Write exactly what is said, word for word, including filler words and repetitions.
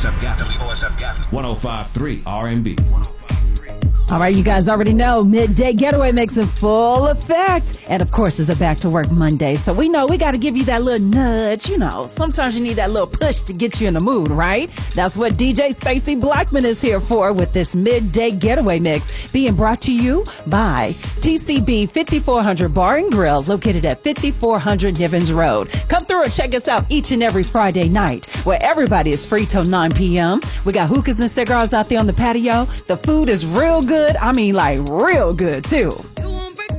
F Gaffney. O S F Gaffney. one oh five point three R and B. All right, you guys already know Midday Getaway makes in full effect. And of course, it's a back to work Monday. So we know we got to give you that little nudge. You know, sometimes you need that little push to get you in the mood, right? That's what D J Stacey Blackman is here for with this Midday Getaway mix being brought to you by T C B fifty-four hundred Bar and Grill located at fifty-four hundred Nivens Road. Come through and check us out each and every Friday night where everybody is free till nine p.m. We got hookahs and cigars out there on the patio. The food is real good. I mean, like real good, too.